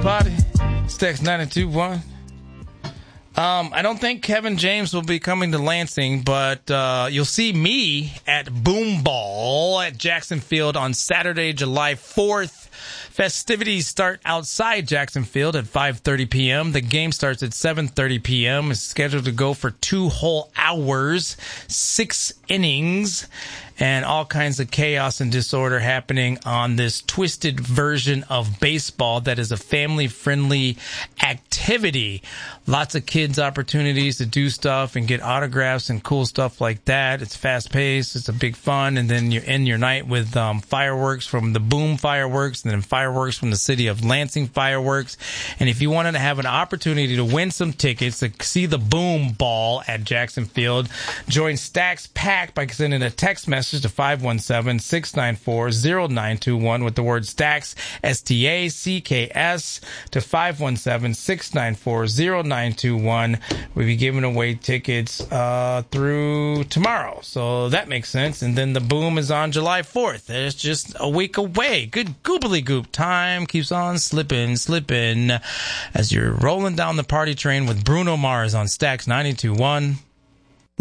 party. Stacks 92.1. I don't think Kevin James will be coming to Lansing, but you'll see me at Boom Ball at Jackson Field on Saturday, July 4th. Festivities start outside Jackson Field at 5:30 p.m. The game starts at 7:30 p.m. It's scheduled to go for 2 whole hours, 6 innings, and all kinds of chaos and disorder happening on this twisted version of baseball that is a family-friendly activity. Lots of kids' opportunities to do stuff and get autographs and cool stuff like that. It's fast-paced. It's a big fun. And then you end your night with fireworks from the Boom Fireworks and then fireworks from the city of Lansing Fireworks. And if you wanted to have an opportunity to win some tickets to see the Boom Ball at Jackson Field, join Stacks Pack by sending a text message to 517-694-0921 with the word Stacks, S-T-A-C-K-S, to 517-694-0921. We'll be giving away tickets through tomorrow. So that makes sense. And then the Boom is on July 4th. It's just a week away. Good goobly goop. Time keeps on slipping as you're rolling down the party train with Bruno Mars on Stacks 92.1.